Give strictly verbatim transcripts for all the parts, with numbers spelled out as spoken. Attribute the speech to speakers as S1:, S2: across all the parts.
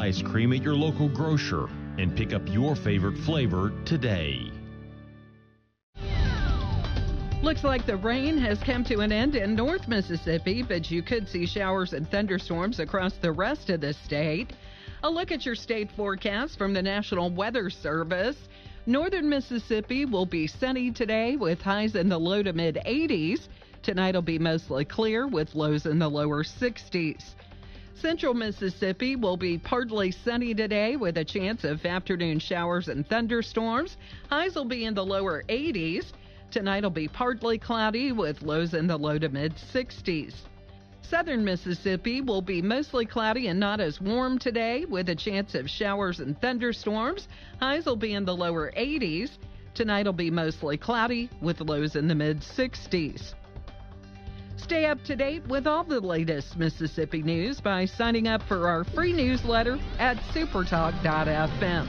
S1: ice cream at your local grocer and pick up your favorite flavor today.
S2: Looks like the rain has come to an end in North Mississippi, but you could see showers and thunderstorms across the rest of the state. A look at your state forecast from the National Weather Service. Northern Mississippi will be sunny today with highs in the low to mid eighties. Tonight will be mostly clear with lows in the lower sixties. Central Mississippi will be partly sunny today with a chance of afternoon showers and thunderstorms. Highs will be in the lower eighties. Tonight will be partly cloudy with lows in the low to mid sixties. Southern Mississippi will be mostly cloudy and not as warm today with a chance of showers and thunderstorms. Highs will be in the lower eighties. Tonight will be mostly cloudy with lows in the mid sixties. Stay up to date with all the latest Mississippi news by signing up for our free newsletter at supertalk dot f m.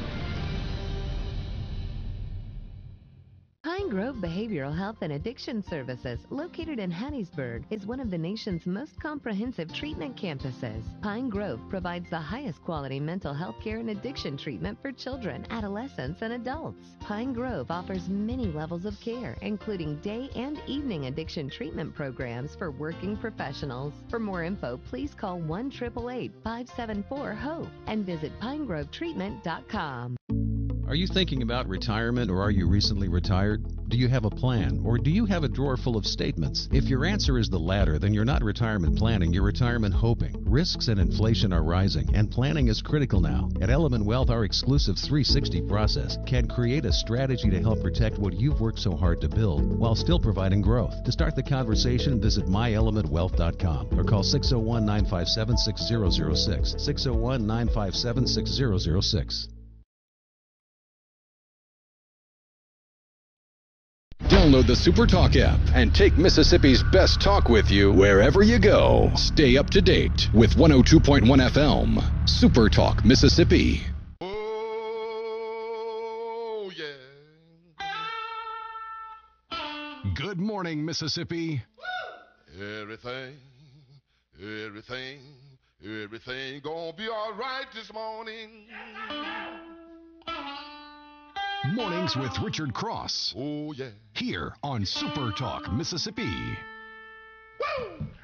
S3: Pine Grove Behavioral Health and Addiction Services, located in Hattiesburg, is one of the nation's most comprehensive treatment campuses. Pine Grove provides the highest quality mental health care and addiction treatment for children, adolescents, and adults. Pine Grove offers many levels of care, including day and evening addiction treatment programs for working professionals. For more info, please call one eight eight eight, five seven four, HOPE and visit pine grove treatment dot com.
S4: Are you thinking about retirement, or are you recently retired? Do you have a plan, or do you have a drawer full of statements? If your answer is the latter, then you're not retirement planning, you're retirement hoping. Risks and inflation are rising, and planning is critical now. At Element Wealth, our exclusive three sixty process can create a strategy to help protect what you've worked so hard to build while still providing growth. To start the conversation, visit my element wealth dot com or call six oh one, nine five seven, six oh oh six, six oh one, nine five seven, six oh oh six.
S5: Download the SuperTalk app and take Mississippi's best talk with you wherever you go. Stay up to date with one oh two point one F M, SuperTalk Mississippi.
S6: Oh, yeah.
S5: Good morning, Mississippi.
S6: Everything, everything, everything gonna be all right this morning.
S5: Mornings with Richard Cross.
S6: Oh, yeah.
S5: Here on Super Talk Mississippi.
S6: Woo!